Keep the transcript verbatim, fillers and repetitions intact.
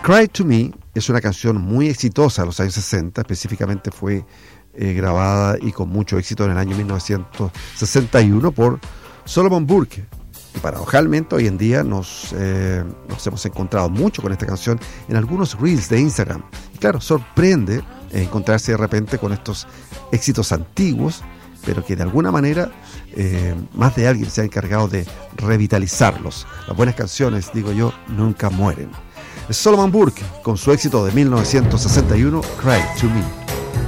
Cry to Me es una canción muy exitosa de los años sesenta, específicamente fue eh, grabada y con mucho éxito en el año mil novecientos sesenta y uno por Solomon Burke. Y paradojalmente hoy en día nos, eh, nos hemos encontrado mucho con esta canción en algunos reels de Instagram. Y claro, sorprende encontrarse de repente con estos éxitos antiguos, pero que de alguna manera eh, más de alguien se ha encargado de revitalizarlos. Las buenas canciones, digo yo, nunca mueren. Solomon Burke con su éxito de mil novecientos sesenta y uno, Cry to Me.